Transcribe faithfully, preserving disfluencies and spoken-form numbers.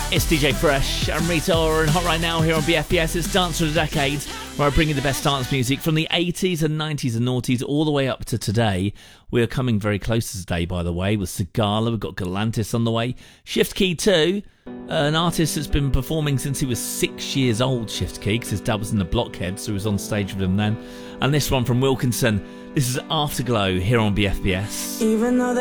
It's D J Fresh and Rita Ora and Hot Right Now here on B F B S. It's Dance for the Decades, where I bring you the best dance music from the eighties and nineties and noughties all the way up to today. We're coming very close to today, by the way, with Sigala. We've got Galantis on the way. Shift Key two, an artist that's been performing since he was six years old, Shift Key, because his dad was in the Blockheads, so he was on stage with him then. And this one from Wilkinson. This is Afterglow here on B F B S. Even though